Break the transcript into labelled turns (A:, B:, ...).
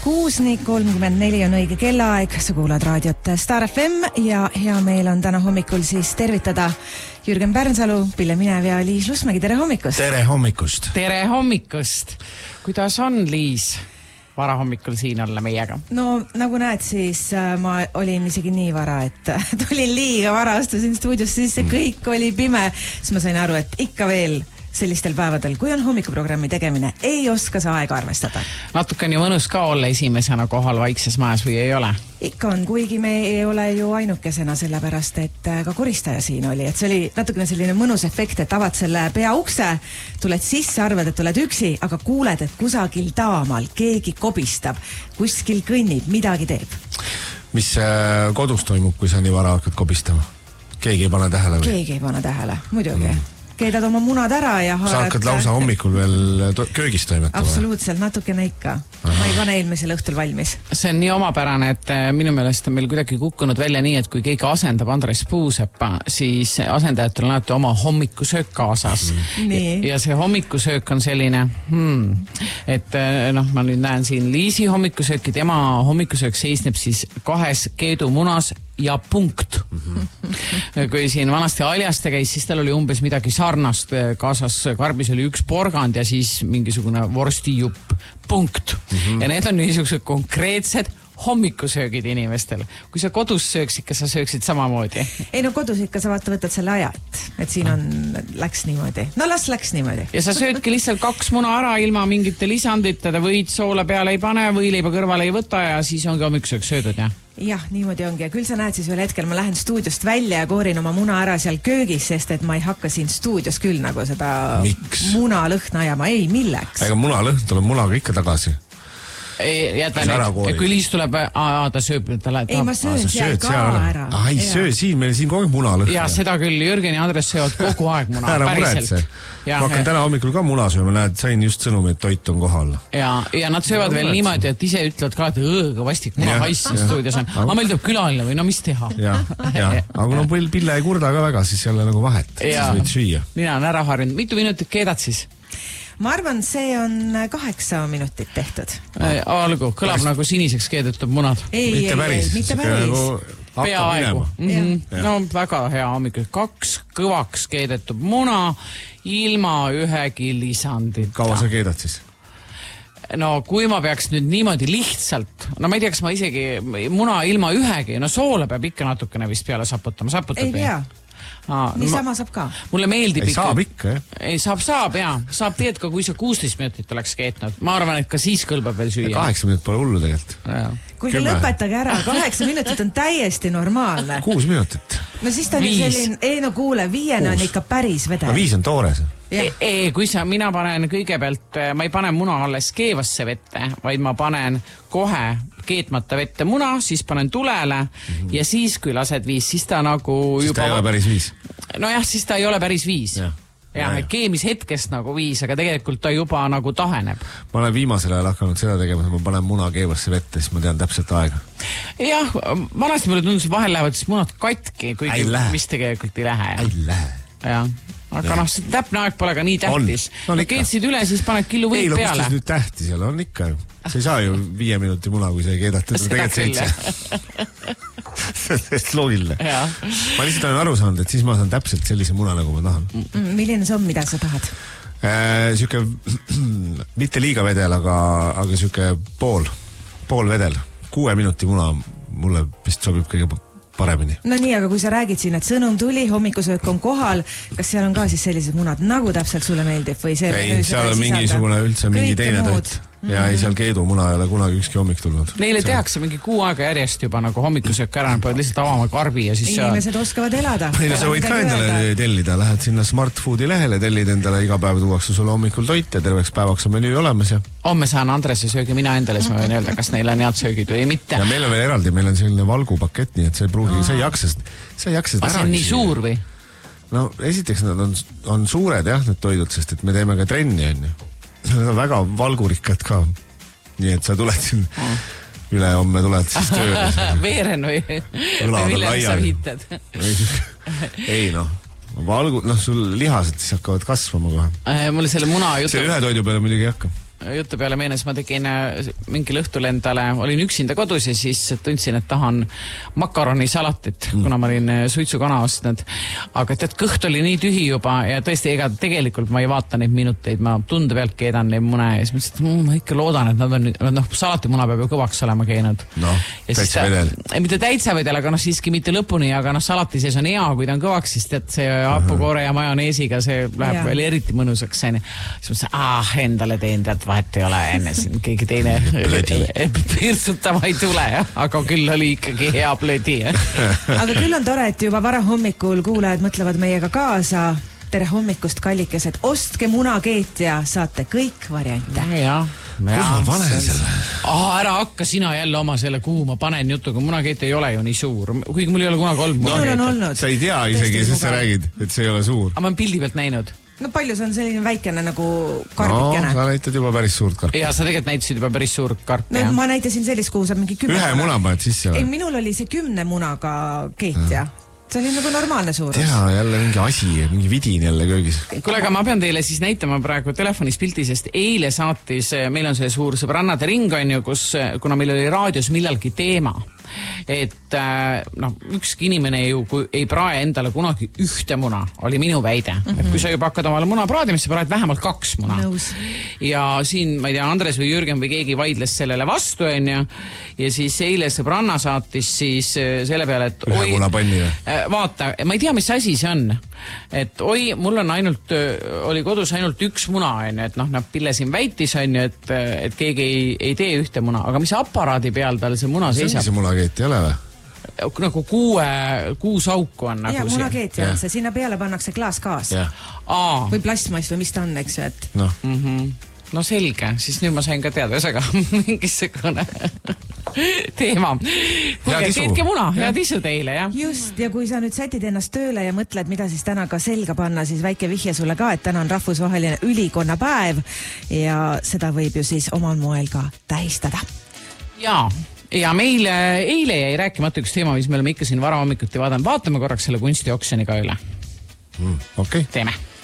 A: 6, 34 on õige kellaaeg, sa kuulad raadiot Star FM ja hea meel on täna hommikul siis tervitada Jürgen Pärnsalu, Pille Minev ja Liis Lusmägi, tere hommikust!
B: Tere hommikust!
C: Tere hommikust! Kuidas on, Liis, varahommikul siin olla meiega?
A: No, nagu näed, siis ma olin isegi nii vara, et tulin liiga vara, astusin stuudiosse, siis see kõik oli pime. Siis ma sain aru, et ikka veel sellistel päevadel, kui on hommikuprogrammi tegemine, ei oska sa aega arvestada.
C: Natuke on ju mõnus ka olla esimesena kohal vaikses majas või ei ole?
A: Ikka on, kuigi me ei ole ju ainukesena sellepärast, et ka koristaja siin oli. Et see oli natukene selline mõnus efekt, et avad selle pea ukse, tuled sisse, arvad, et oled üksi, aga kuuled, et kusagil taamal keegi kobistab, kuskil kõnnib, midagi teeb.
B: Mis kodus toimub, kui sa nii vara hakkad kobistama? Keegi ei pane tähele või?
A: Keegi ei pane tähele, muidugi. Keedad oma munad ära ja
B: sa hakkad lausa hommikul veel köögis toimetama?
A: Absoluutselt, natukene ikka. Ma ei pane eelmisel õhtul valmis.
C: See on nii omapärane, et minu meelest on meil kuidagi kukkunud välja nii, et kui keegi asendab Andres Puusepa, siis asendajatel on alati oma hommikusöök kaasas. Ja see hommikusöök on selline, et ma nüüd näen siin Liisi hommikusööki, tema hommikusöök seisneb siis 2 keedumunas ja punkt. Kui siin vanasti Aljaste käis, siis tal oli umbes midagi sarnast kaasas. Karbis oli 1 porgand ja siis mingisugune vorstijupp, punkt. Ja need on niisugused konkreetsed hommikusöögid inimestel. Kui sa kodus sööksid, kas sa sööksid samamoodi?
A: Ei no kodus ikka sa võtad selle aja, et siin on, läks niimoodi. No las läks niimoodi.
C: Ja sa söödki lihtsalt 2 muna ära ilma mingite lisandite, võid soola peale ei pane, võileiba kõrvale ei võta ja siis ongi hommikusöök söödud, jah?
A: Jah, niimoodi ongi. Ja küll sa näed siis veel hetkel, ma lähen stuudiost välja ja koorin oma muna ära seal köögis, sest et ma ei hakka siin stuudios küll nagu seda muna lõhna ajama. Ei, milleks?
B: Ega muna lõhn tuleb munaga ikka tagasi.
C: Kui Liis tuleb, ta sööb.
A: Ei, ma söön seal ka ära.
B: Ei söö siin, meil siin kogu muna lõhn.
C: Ja seda küll, Jürgen ja Andres söövad kogu aeg muna, päriselt.
B: Ma hakkan täna hommikul ka muna sööma, näed, sain just sõnumi, et toit on kohal.
C: Ja nad söövad veel niimoodi, et ise ütlevad ka, et õõga vastik muna haissin stuudios on. Aga meil tuleb külaline või no mis teha?
B: Aga no Pille ei kurda ka väga, siis jälle nagu vahet. Siis võid süüa.
C: Mina olen ära harjunud. Mitu minutit keedad siis?
A: Ma arvan, see on 8 minutit tehtud.
C: Algu, kõlab nagu siniseks keedetud munad.
A: Mitte päris.
C: Peaaegu. No väga hea hommikul. 2 kõvaks keedetud muna ilma ühegi lisandit.
B: Kaua sa keedad siis?
C: No kui ma peaks nüüd niimoodi lihtsalt, no ma ei tea, kas ma isegi muna ilma ühegi, no soola peab ikka natukene vist peale saputama.
A: Ei pea. Niisama saab ka.
C: Mulle meeldib
B: ikka. Saab ikka, jah?
C: Ei, saab, jaa. Saab teed ka, kui sa 16 minutit oleks keetnud. Ma arvan, et ka siis kõlbab veel süüa.
B: 8 minutit pole hullu tegelikult.
A: Kuigi lõpetage ära, 8 minutit on täiesti normaalne.
B: 6 minutit.
A: No siis ta on selline, ei no kuule, 5 on ikka päris vedel.
B: 5 on toores.
C: Kui mina panen kõigepealt, ma ei pane muna alles keevasse vette, vaid ma panen kohe keetmata vette muna, siis panen tulele ja siis kui lased 5, siis ta nagu
B: siis
C: juba...
B: ta ei ole päris 5.
C: Nojah, siis ta ei ole päris 5. Jah, keemis hetkest nagu 5, aga tegelikult ta juba nagu taheneb. Ma
B: olen viimasel ajal hakanud seda tegema, et ma panen muna keevasse vette, siis ma tean täpselt aega.
C: Jah, vanasti mulle tundus, vahel lähevad siis munad katki, kuigi mis tegelikult ei lähe.
B: Ei lähe.
C: Jah. Aga see täpne aeg pole ka nii tähtis. Keetsid üle, siis paned killu võid peale.
B: Ei, kus nüüd tähti seal on ikka. Sa ei saa ju 5 minuti muna, kui sa ei keedata.
C: Seda küll.
B: See on täiesti loogiline. Ma lihtsalt olen aru saanud, et siis ma saan täpselt sellise muna, nagu ma tahan.
A: Milline see on, mida sa tahad?
B: Siuke, mitte liiga vedel, aga siuke pool vedel. 6 minuti muna mulle vist sobib kõige paremini.
A: No nii, aga kui sa räägid siin, et sõnum tuli, hommikusöök on kohal, kas seal on ka siis sellised munad, nagu täpselt sulle meeldib? Või see
B: ei, seal on mingisugune üldse mingi teine toit. Ja ei seal keedumuna ei ole kunagi ükski hommik tulnud.
C: Neile tehakse mingi 6 aega järjest juba nagu hommikusöök ära, peavad lihtsalt avama karbi ja siis
A: inimesed oskavad elada.
B: Sa võid ka endale tellida, lähed sinna Smart Foodi lehele, tellid endale iga päev tuuakse sulle hommikul toit ja terveks päevaks on menüü olemas.
C: Homme saan Andrese söögi mina endale, siis ma võin öelda, kas neil on head söögid või mitte.
B: Ja meil on veel eraldi, meil on selline valgupakett, nii et sa ei pruugi, sa ei jaksa seda ära.
C: See on nii suur või?
B: No esiteks nad on suured jah, need toidud, sest et me teeme ka trenni, on ju. Need on väga valgurikkad ka. Nii et sa tuled siin üle homme tuled siis tööle.
C: Veeren või millele sa viitad?
B: Ei sul lihased siis hakkavad kasvama kohe.
C: Mulle selle muna jutu...
B: See ühe toidu peale muidugi ei hakka.
C: jutu peale meenes, ma tegin mingil õhtul endale, olin üksinda kodus ja siis tundsin, et tahan makaronisalatit, kuna ma olin suitsukana ostnud. Aga tead, kõht oli nii tühi juba ja tõesti, ega tegelikult ma ei vaata neid minuteid, ma tunde pealt keedan neid mune ja siis mõtlesin, et ma ikka loodan, et nad on, salatimuna peab ju kõvaks olema keenud.
B: Täitsa vedel.
C: Mitte täitsa vedel, aga siiski mitte lõpuni, aga salati sees on hea, kui ta on kõvaks, siis tead, see hapukoore ja majoneesiga, see läheb veel eriti mõnusaks. Siis mõtlesin, endale teen tead, vahet ei ole enne siin keegi teine pirsutama ei tule, aga küll oli ikkagi hea plödi.
A: Aga küll on tore, et juba varahommikul kuulajad mõtlevad meiega kaasa. Tere hommikust, kallikesed, ostke munakeet ja saate kõik variante.
B: Ma panen selle?
C: Ära hakka sina jälle oma selle kuhu ma panen jutuga, munakeet ei ole ju nii suur, kuigi mul ei ole kunagi olnud munakeet.
B: Sa ei tea isegi, sest sa räägid, et see ei ole suur.
C: Aga ma olen pildi pealt näinud.
A: No palju see on selline väikene nagu karbikene?
B: Sa näitad juba päris suurt karpi.
C: Ja sa tegelikult näitasid juba päris suurt karpi.
A: No, ma näitasin sellist, kuhu saab mingi 10
B: Ühe muna paned sisse või?
A: Ei, minul oli see 10 munaga keet ja see oli nagu normaalne suurus.
B: Tea, jälle mingi asi, mingi vidin jälle köögis.
C: Kuule, aga ma pean teile siis näitama praegu telefonis pildi, sest eile saatis, meil on see suur sõbrannade ring, on ju, kus, kuna meil oli raadios millalgi teema, et ükski inimene ju ei prae endale kunagi ühte muna, oli minu väide. Et kui sa juba hakkad omale muna praadima, siis sa praed vähemalt 2 muna. Ja siin, ma ei tea, Andres või Jürgen või keegi vaidles sellele vastu, on ju, ja siis eile sõbranna saatis siis selle peale, et
B: ühe muna panni või?
C: Vaata, ma ei tea, mis asi see on. Et mul on oli kodus ainult 1 muna, on ju, et nad Pille siin väitis, on ju, et keegi ei tee ühte muna, aga mis aparaadi peal tal see muna seisab?
B: See munakeet ei ole või?
C: Nagu 6 auku on nagu
A: see. Munakeet on see, sinna peale pannakse klaaskaas. Või plastmass või mis ta on, eks ju, et...
C: No selge, siis nüüd ma sain ka teada, ühesõnaga mingisugune teema. Keetke muna, head isu teile, jah.
A: Just, ja kui sa nüüd sätid ennast tööle ja mõtled, mida siis täna ka selga panna, siis väike vihje sulle ka, et täna on rahvusvaheline ülikonnapäev ja seda võib ju siis omal moel ka tähistada.
C: Ja meil eile jäi rääkimata üks teema, mis me oleme ikka siin varahommikuti vaadanud. Vaatame korraks selle kunstioksjoni ka üle.
B: Okay.
C: Teeme.